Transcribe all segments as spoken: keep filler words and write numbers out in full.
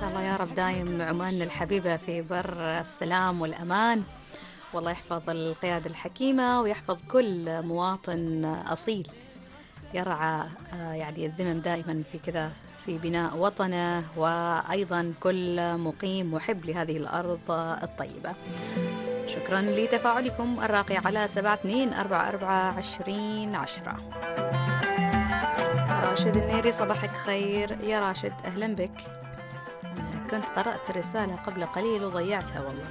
شاء الله يا رب دايم عمان الحبيبة في بر السلام والأمان، والله يحفظ القيادة الحكيمة ويحفظ كل مواطن أصيل يرعى يعني الذمم دائما في كذا في بناء وطنه، وأيضا كل مقيم محب لهذه الأرض الطيبة. شكرا لتفاعلكم الراقي على سبعة اثنين أربعة أربعة عشرين عشرة. راشد النيري صباحك خير يا راشد، أهلا بك. أنا كنت قرأت الرسالة قبل قليل وضيعتها والله.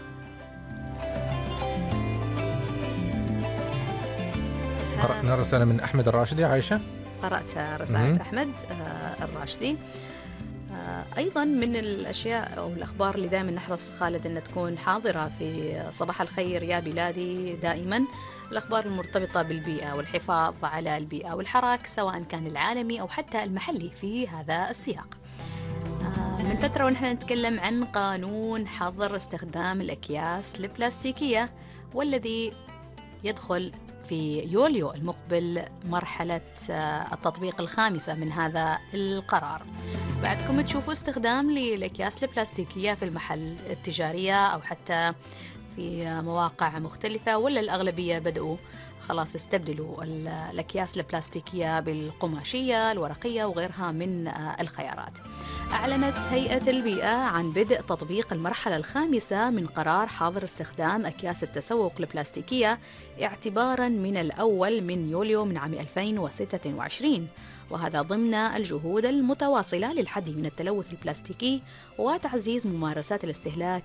قرأنا رسالة من أحمد الراشدي. عايشة قرأت رسالة أحمد الراشدي. أيضا من الأشياء أو الأخبار اللي دائما نحرص خالد أن تكون حاضرة في صباح الخير يا بلادي دائما الأخبار المرتبطة بالبيئة والحفاظ على البيئة والحراك، سواء كان العالمي أو حتى المحلي في هذا السياق. من فترة ونحن نتكلم عن قانون حظر استخدام الأكياس البلاستيكية، والذي يدخل في يوليو المقبل مرحلة التطبيق الخامسة من هذا القرار. بعدكم تشوفوا استخدام للأكياس البلاستيكية في المحل التجارية أو حتى في مواقع مختلفة، ولا الأغلبية بدأوا خلاص استبدلوا الأكياس البلاستيكية بالقماشية الورقية وغيرها من الخيارات. أعلنت هيئة البيئة عن بدء تطبيق المرحلة الخامسة من قرار حظر استخدام أكياس التسوق البلاستيكية اعتباراً من الأول من يوليو من عام ألفين وستة وعشرين، وهذا ضمن الجهود المتواصلة للحد من التلوث البلاستيكي وتعزيز ممارسات الاستهلاك